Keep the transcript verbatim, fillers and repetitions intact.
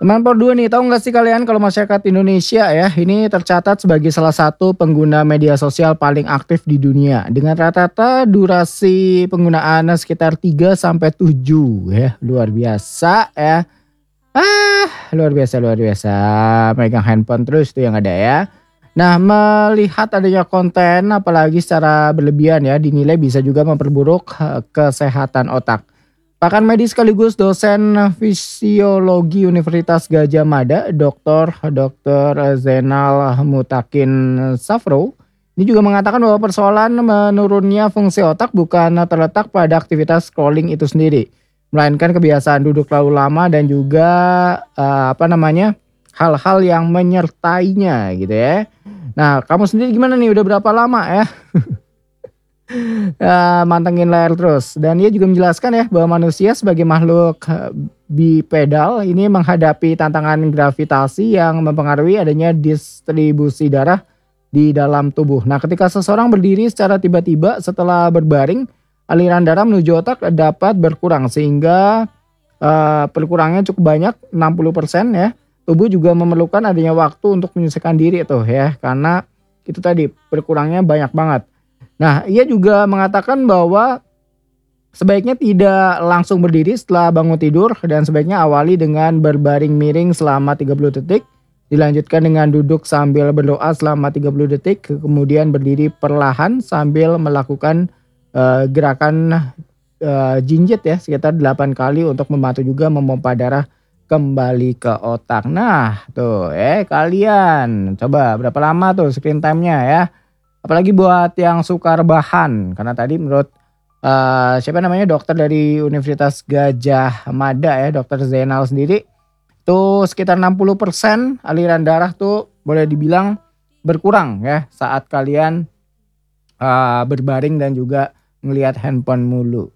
Nomor dua nih, tahu nggak sih kalian kalau masyarakat Indonesia ya, ini tercatat sebagai salah satu pengguna media sosial paling aktif di dunia. Dengan rata-rata durasi penggunaan sekitar tiga sampai tujuh ya, luar biasa ya. Ah, luar biasa luar biasa, megang handphone terus tuh yang ada ya. Nah, melihat adanya konten apalagi secara berlebihan ya, dinilai bisa juga memperburuk, eee, kesehatan otak. Pakar medis sekaligus dosen fisiologi Universitas Gadjah Mada, Doktor Doktor Zainal Mutakin Safro, ini juga mengatakan bahwa persoalan menurunnya fungsi otak bukan terletak pada aktivitas scrolling itu sendiri, melainkan kebiasaan duduk terlalu lama dan juga, eee, apa namanya, hal-hal yang menyertainya gitu ya. Nah, kamu sendiri gimana nih, udah berapa lama ya Eee, mantengin layar terus, dan ia juga menjelaskan ya bahwa manusia sebagai makhluk, eee, bipedal ini menghadapi tantangan gravitasi yang mempengaruhi adanya distribusi darah di dalam tubuh. Nah, ketika seseorang berdiri secara tiba-tiba setelah berbaring, aliran darah menuju otak dapat berkurang sehingga, eee, berkurangnya cukup banyak enam puluh persen ya. Tubuh juga memerlukan adanya waktu untuk menyesuaikan diri tuh ya, karena itu tadi berkurangnya banyak banget. Nah, ia juga mengatakan bahwa sebaiknya tidak langsung berdiri setelah bangun tidur dan sebaiknya awali dengan berbaring miring selama tiga puluh detik, dilanjutkan dengan duduk sambil berdoa selama tiga puluh detik, kemudian berdiri perlahan sambil melakukan, eee, gerakan, eee, jinjit ya sekitar delapan kali untuk membantu juga memompa darah kembali ke otak. Nah, tuh, eh, kalian coba berapa lama tuh screen time-nya ya? Apalagi buat yang suka rebahan, karena tadi menurut, eee, siapa namanya, dokter dari Universitas Gadjah Mada ya, Dokter Zainal sendiri, tuh sekitar enam puluh persen aliran darah tuh boleh dibilang berkurang ya saat kalian, eee, berbaring dan juga ngelihat handphone mulu.